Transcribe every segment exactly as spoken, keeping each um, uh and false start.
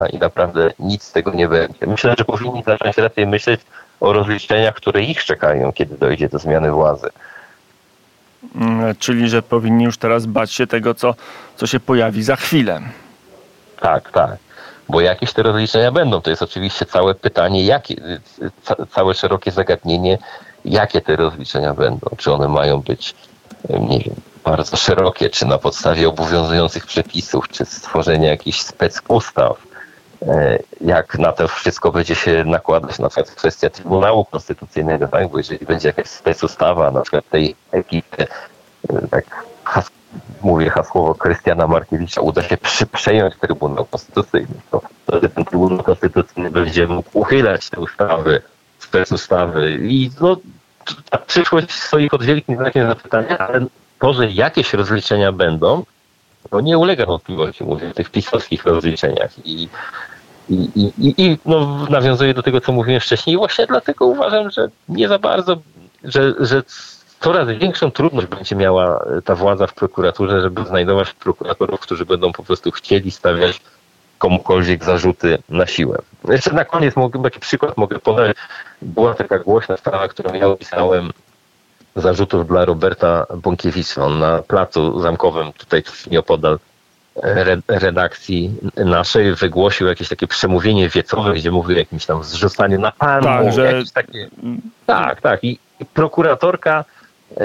i naprawdę nic z tego nie będzie. Myślę, że powinni zacząć lepiej myśleć o rozliczeniach, które ich czekają, kiedy dojdzie do zmiany władzy. Czyli, że powinni już teraz bać się tego, co, co się pojawi za chwilę. Tak, tak. Bo jakieś te rozliczenia będą. To jest oczywiście całe pytanie, jakie, ca, całe szerokie zagadnienie, jakie te rozliczenia będą. Czy one mają być, nie wiem, bardzo szerokie, czy na podstawie obowiązujących przepisów, czy stworzenia jakichś specustaw. Jak na to wszystko będzie się nakładać, na przykład kwestia Trybunału Konstytucyjnego, tak? Bo jeżeli będzie jakaś specustawa, na przykład tej ekipy, tak has, mówię hasłowo Krystiana Markiewicza, uda się przy, przejąć Trybunał Konstytucyjny, to wtedy ten Trybunał Konstytucyjny będzie mógł uchylać te ustawy, specustawy i no, ta przyszłość stoi pod wielkim znakiem zapytania, ale to, że jakieś rozliczenia będą, to nie ulega wątpliwości, mówię o tych pisowskich rozliczeniach i I, i, i no, nawiązuję do tego, co mówiłem wcześniej. I właśnie dlatego uważam, że nie za bardzo, że, że coraz większą trudność będzie miała ta władza w prokuraturze, żeby znajdować prokuratorów, którzy będą po prostu chcieli stawiać komukolwiek zarzuty na siłę. Jeszcze na koniec mogę, taki przykład mogę podać. Była taka głośna sprawa, którą ja opisałem, zarzutów dla Roberta Bąkiewicza. On na placu zamkowym, tutaj nieopodal redakcji naszej wygłosił jakieś takie przemówienie wiecowe, gdzie mówił o jakimś tam zrzucaniu na palmą. Tak, że... takie... tak, tak. I prokuratorka e,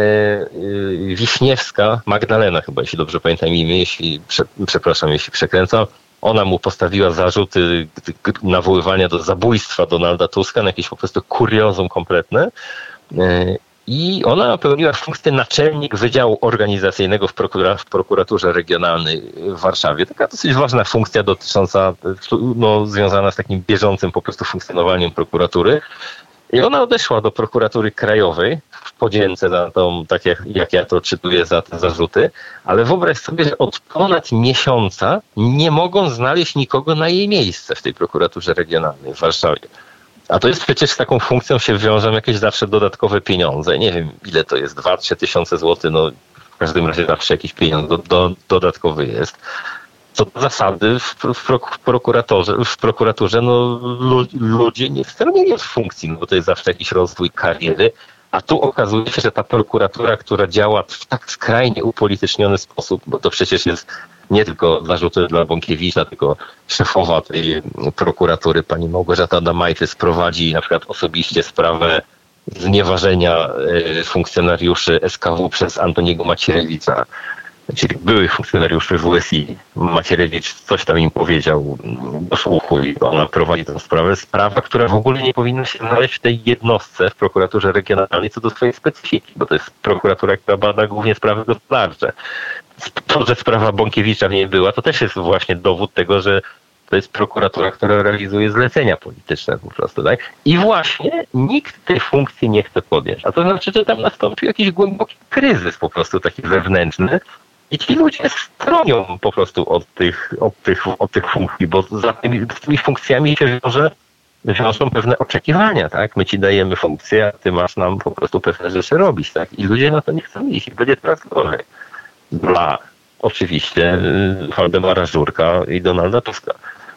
e, Wiśniewska, Magdalena chyba, jeśli dobrze pamiętam imię, jeśli, prze, przepraszam, jeśli przekręcam, ona mu postawiła zarzuty nawoływania do zabójstwa Donalda Tuska, na jakieś po prostu kuriozum kompletne. E, I ona pełniła funkcję naczelnik Wydziału Organizacyjnego w, prokura- w prokuraturze regionalnej w Warszawie. Taka dosyć ważna funkcja dotycząca, no, związana z takim bieżącym po prostu funkcjonowaniem prokuratury. I ona odeszła do prokuratury krajowej w podzięce za tą, tak jak, jak ja to czytuję, za te zarzuty. Ale wyobraź sobie, że od ponad miesiąca nie mogą znaleźć nikogo na jej miejsce w tej prokuraturze regionalnej w Warszawie. A to jest przecież z taką funkcją się wiążą jakieś zawsze dodatkowe pieniądze. Nie wiem, ile to jest, dwa trzy tysiące złotych, no w każdym razie zawsze jakiś pieniądz do, do, dodatkowy jest. Co do zasady w, w, w, prokuratorze, w prokuraturze no, lu, ludzie nie stronili od funkcji, no bo to jest zawsze jakiś rozwój kariery. A tu okazuje się, że ta prokuratura, która działa w tak skrajnie upolityczniony sposób, bo to przecież jest nie tylko zarzuty dla Bąkiewicza, tylko szefowa tej prokuratury, pani Małgorzata Damajtys, prowadzi na przykład osobiście sprawę znieważenia funkcjonariuszy S K W przez Antoniego Macierewicza, czyli byłych funkcjonariuszy W S I. Macierewicz coś tam im powiedział do słuchu i ona prowadzi tę sprawę. Sprawa, która w ogóle nie powinna się znaleźć w tej jednostce w prokuraturze regionalnej co do swojej specyfiki, bo to jest prokuratura, która bada głównie sprawy gospodarcze. To, że sprawa Bąkiewicza w niej była, to też jest właśnie dowód tego, że to jest prokuratura, która realizuje zlecenia polityczne po prostu, tak? I właśnie nikt tej funkcji nie chce podjąć. A to znaczy, że tam nastąpił jakiś głęboki kryzys po prostu taki wewnętrzny i ci ludzie stronią po prostu od tych, od tych, od tych funkcji, bo za tymi, z tymi funkcjami się wiąże, wiążą pewne oczekiwania, tak? My ci dajemy funkcję, a ty masz nam po prostu pewne rzeczy robić, tak? I ludzie na to nie chcą iść i będzie coraz gorzej. Dla oczywiście Waldemara Żurka i Donalda Tuska.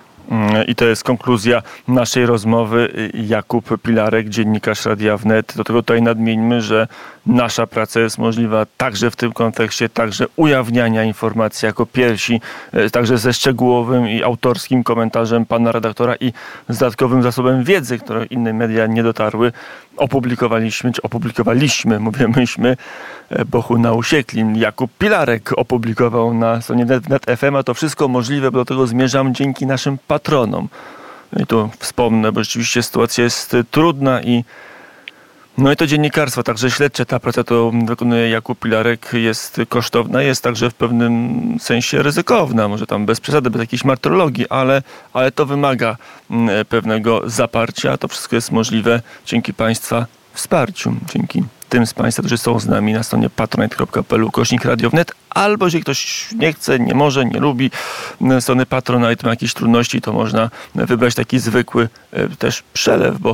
I to jest konkluzja naszej rozmowy. Jakub Pilarek, dziennikarz Radia Wnet. Do tego tutaj nadmieńmy, że nasza praca jest możliwa także w tym kontekście, także ujawniania informacji jako pierwsi, także ze szczegółowym i autorskim komentarzem pana redaktora i z dodatkowym zasobem wiedzy, które inne media nie dotarły. Opublikowaliśmy, czy opublikowaliśmy, mówię myśmy, Bohuna Usieklim. Jakub Pilarek opublikował na stronie net kropka f m, a to wszystko możliwe, bo do tego zmierzam dzięki naszym patronom. I tu wspomnę, bo rzeczywiście sytuacja jest trudna i no i to dziennikarstwo, także śledcze, ta praca, to wykonuje Jakub Pilarek, jest kosztowna, jest także w pewnym sensie ryzykowna, może tam bez przesady, bez jakiejś martyrologii, ale, ale to wymaga pewnego zaparcia, a to wszystko jest możliwe dzięki Państwa wsparciu, dzięki tym z Państwa, którzy są z nami na stronie patronite kropka p l ukośnik Radio Wnet, albo jeżeli ktoś nie chce, nie może, nie lubi strony Patronite, ma jakieś trudności, to można wybrać taki zwykły też przelew, bo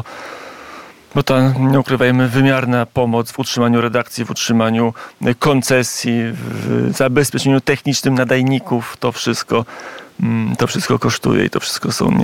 Bo ta, nie ukrywajmy, wymiarna pomoc w utrzymaniu redakcji, w utrzymaniu koncesji, w zabezpieczeniu technicznym nadajników, to wszystko to wszystko kosztuje i to wszystko są